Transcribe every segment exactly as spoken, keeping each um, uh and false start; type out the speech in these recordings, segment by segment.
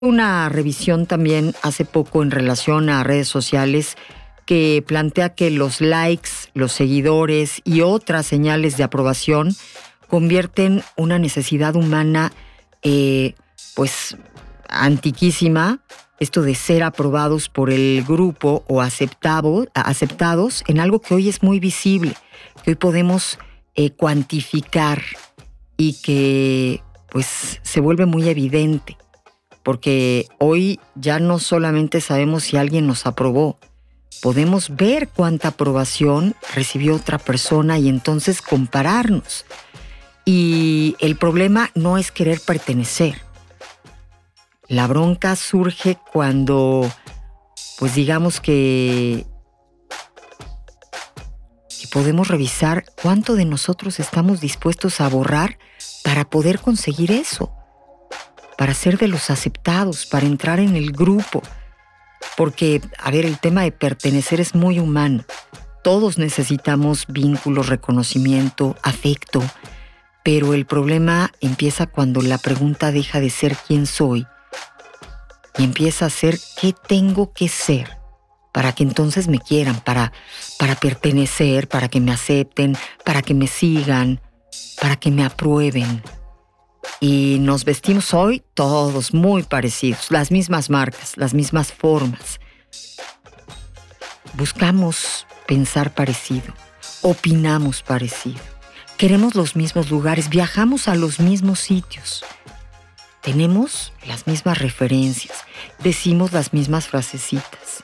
Una revisión también hace poco en relación a redes sociales que plantea que los likes, los seguidores y otras señales de aprobación convierten una necesidad humana eh, pues antiquísima, esto de ser aprobados por el grupo o aceptado, aceptados en algo que hoy es muy visible, que hoy podemos eh, cuantificar y que pues se vuelve muy evidente. Porque hoy ya no solamente sabemos si alguien nos aprobó, podemos ver cuánta aprobación recibió otra persona y entonces compararnos. Y el problema no es querer pertenecer. La bronca surge cuando, pues digamos que, que podemos revisar cuánto de nosotros estamos dispuestos a borrar para poder conseguir eso. Para ser de los aceptados, para entrar en el grupo. Porque, a ver, el tema de pertenecer es muy humano. Todos necesitamos vínculos, reconocimiento, afecto. Pero el problema empieza cuando la pregunta deja de ser quién soy y empieza a ser qué tengo que ser para que entonces me quieran, para, para pertenecer, para que me acepten, para que me sigan, para que me aprueben. Y nos vestimos hoy todos muy parecidos, las mismas marcas, las mismas formas. Buscamos pensar parecido, opinamos parecido, queremos los mismos lugares, viajamos a los mismos sitios, tenemos las mismas referencias, decimos las mismas frasecitas.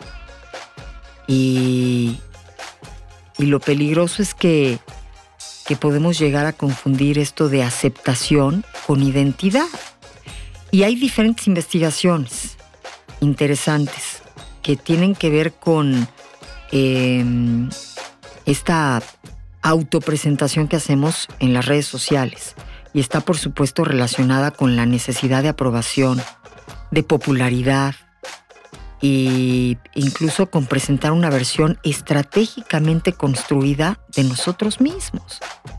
Y, y lo peligroso es que que podemos llegar a confundir esto de aceptación con identidad. Y hay diferentes investigaciones interesantes que tienen que ver con eh, esta autopresentación que hacemos en las redes sociales. Y está, por supuesto, relacionada con la necesidad de aprobación, de popularidad, e incluso con presentar una versión estratégicamente construida de nosotros mismos.